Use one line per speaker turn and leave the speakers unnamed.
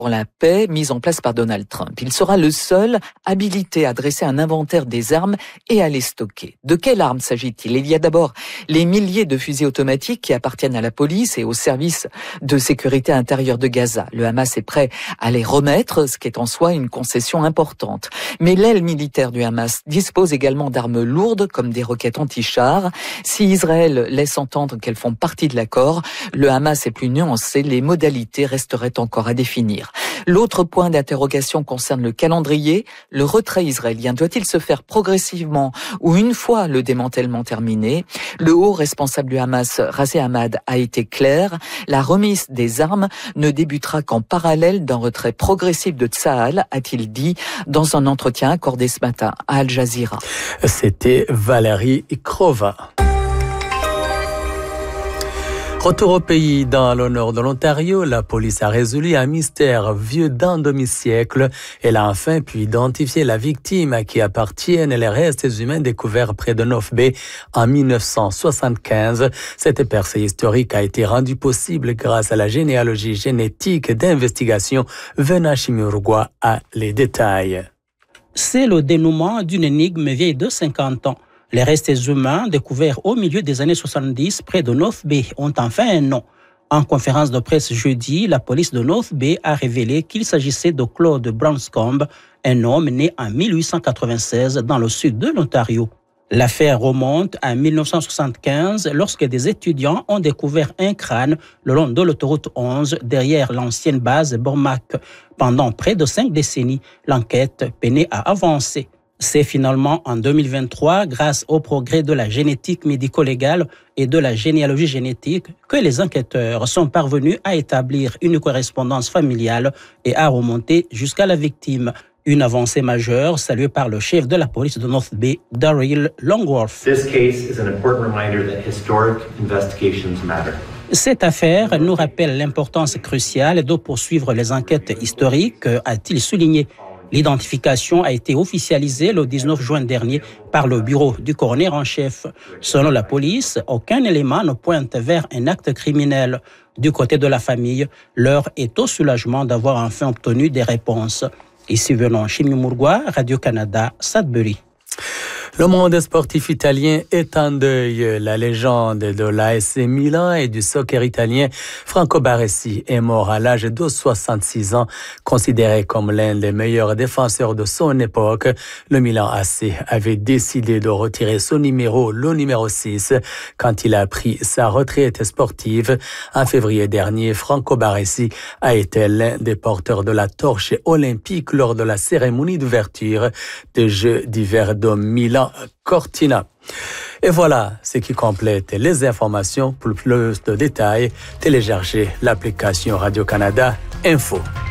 pour la paix mise en place par Donald Trump. Il sera le seul habilité à dresser un inventaire des armes et à les stocker. De quelles armes s'agit-il ? Il y a d'abord les milliers de fusils automatiques qui appartiennent à la police et aux services de sécurité intérieure de Gaza. Le Hamas est prêt à les remettre, ce qui est en soi une concession importante. Mais l'aile militaire du Hamas dispose également d'armes lourdes comme des roquettes anti-chars. Si Israël laisse entendre qu'elles font partie de l'accord, le Hamas est plus nuancé, les modalités resteraient encore à définir. L'autre point d'interrogation concerne le calendrier. Le retrait israélien doit-il se faire progressivement ou une fois le démantèlement terminé ? Le haut responsable du Hamas, Razi Ahmad, a été clair. La remise des armes ne débutera qu'en parallèle d'un retrait progressif de Tsahal, a-t-il dit dans un entretien accordé ce matin à Al Jazeera.
C'était Valérie Crova. Retour au pays, dans le nord de l'Ontario, la police a résolu un mystère vieux d'un demi-siècle. Elle a enfin pu identifier la victime à qui appartiennent les restes humains découverts près de North Bay en 1975. Cette percée historique a été rendue possible grâce à la généalogie génétique d'investigation. Vena Chimurugwa a les détails.
C'est le dénouement d'une énigme vieille de 50 ans. Les restes humains découverts au milieu des années 70 près de North Bay ont enfin un nom. En conférence de presse jeudi, la police de North Bay a révélé qu'il s'agissait de Claude Branscombe, un homme né en 1896 dans le sud de l'Ontario. L'affaire remonte à 1975 lorsque des étudiants ont découvert un crâne le long de l'autoroute 11 derrière l'ancienne base Bormac. Pendant près de 5 décennies, l'enquête peinait à avancer. C'est finalement en 2023, grâce au progrès de la génétique médico-légale et de la généalogie génétique, que les enquêteurs sont parvenus à établir une correspondance familiale et à remonter jusqu'à la victime. Une avancée majeure saluée par le chef de la police de North Bay, Daryl Longworth. Cette affaire nous rappelle l'importance cruciale de poursuivre les enquêtes historiques, a-t-il souligné. L'identification a été officialisée le 19 juin dernier par le bureau du coroner en chef. Selon la police, aucun élément ne pointe vers un acte criminel. Du côté de la famille, l'heure est au soulagement d'avoir enfin obtenu des réponses. Ici venant Chimurugwa, Radio-Canada, Sudbury.
Le monde sportif italien est en deuil. La légende de l'AS Milan et du soccer italien, Franco Baresi, est mort à l'âge de 66 ans. Considéré comme l'un des meilleurs défenseurs de son époque, le Milan AC avait décidé de retirer son numéro, le numéro 6, quand il a pris sa retraite sportive. En février dernier, Franco Baresi a été l'un des porteurs de la torche olympique lors de la cérémonie d'ouverture des Jeux d'hiver de Milan Cortina. Et voilà ce qui complète les informations. Pour plus de détails, téléchargez l'application Radio-Canada Info.